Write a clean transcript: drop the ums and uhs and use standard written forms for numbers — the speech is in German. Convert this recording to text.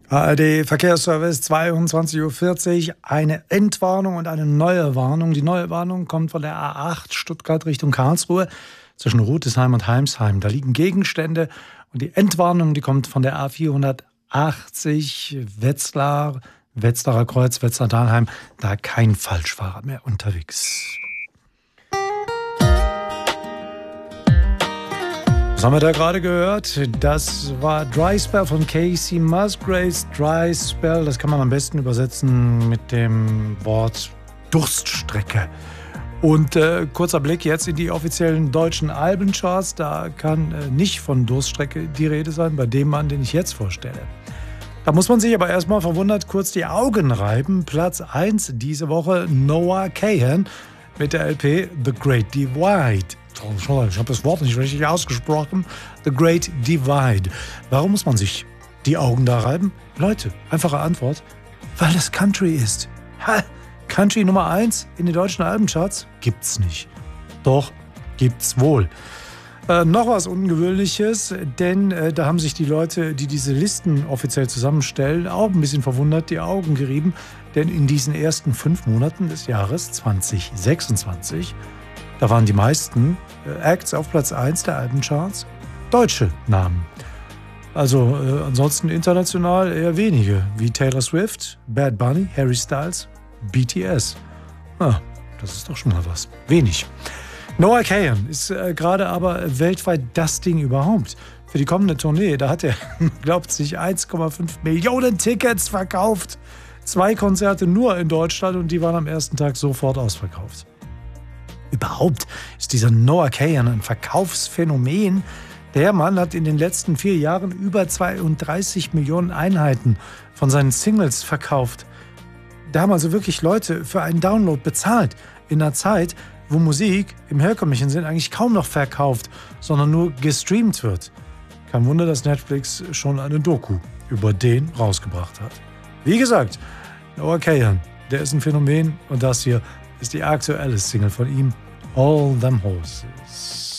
ARD Verkehrsservice 22:40 Uhr, eine Endwarnung und eine neue Warnung. Die neue Warnung kommt von der A8 Stuttgart Richtung Karlsruhe zwischen Rüdesheim und Heimsheim. Da liegen Gegenstände und die Endwarnung, die kommt von der A480 Wetzlarer Kreuz, Wetzlar-Dahlheim. Da kein Falschfahrer mehr unterwegs. Was haben wir da gerade gehört? Das war Dry Spell von Casey Musgraves. Dry Spell, das kann man am besten übersetzen mit dem Wort Durststrecke. Und kurzer Blick jetzt in die offiziellen deutschen Albencharts. Da kann nicht von Durststrecke die Rede sein, bei dem Mann, den ich jetzt vorstelle. Da muss man sich aber erstmal verwundert kurz die Augen reiben. Platz 1 diese Woche Noah Kahan mit der LP The Great Divide. Ich habe das Wort nicht richtig ausgesprochen. The Great Divide. Warum muss man sich die Augen da reiben? Leute, einfache Antwort. Weil das Country ist. Country Nummer 1 in den deutschen Albencharts gibt's nicht. Doch, gibt's wohl. Noch was Ungewöhnliches, denn da haben sich die Leute, die diese Listen offiziell zusammenstellen, auch ein bisschen verwundert die Augen gerieben. Denn in diesen ersten 5 Monaten des Jahres 2026 da waren die meisten Acts auf Platz 1 der Albencharts deutsche Namen. Also ansonsten international eher wenige, wie Taylor Swift, Bad Bunny, Harry Styles, BTS. Das ist doch schon mal was. Wenig. Noah Kahan ist gerade aber weltweit das Ding überhaupt. Für die kommende Tournee, da hat er, glaubt sich, 1,5 Millionen Tickets verkauft. 2 Konzerte nur in Deutschland und die waren am ersten Tag sofort ausverkauft. Überhaupt ist dieser Noah Kahan ein Verkaufsphänomen. Der Mann hat in den letzten 4 Jahren über 32 Millionen Einheiten von seinen Singles verkauft. Da haben also wirklich Leute für einen Download bezahlt. In einer Zeit, wo Musik im herkömmlichen Sinn eigentlich kaum noch verkauft, sondern nur gestreamt wird. Kein Wunder, dass Netflix schon eine Doku über den rausgebracht hat. Wie gesagt, Noah Kahan, der ist ein Phänomen und das hier ist die aktuelle Single von ihm, All Them Horses.